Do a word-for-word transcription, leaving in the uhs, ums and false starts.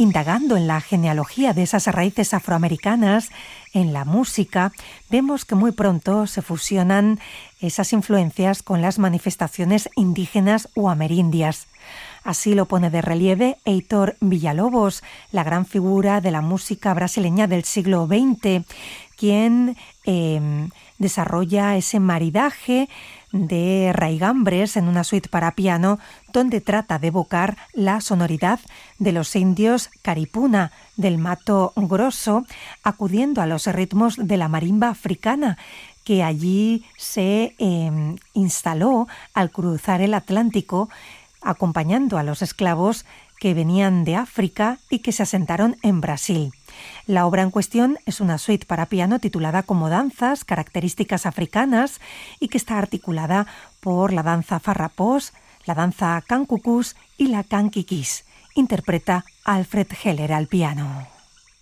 indagando en la genealogía de esas raíces afroamericanas, en la música, vemos que muy pronto se fusionan esas influencias con las manifestaciones indígenas o amerindias. Así lo pone de relieve Heitor Villa-Lobos, la gran figura de la música brasileña del siglo veinte, quien eh, desarrolla ese maridaje de raigambres en una suite para piano donde trata de evocar la sonoridad de los indios Caripuna, del Mato Grosso, acudiendo a los ritmos de la marimba africana, que allí se eh, instaló al cruzar el Atlántico, acompañando a los esclavos que venían de África y que se asentaron en Brasil. La obra en cuestión es una suite para piano titulada como Danzas, características africanas, y que está articulada por la danza farrapós, la danza cancucús y la canquiquís. Interpreta Alfred Heller al piano.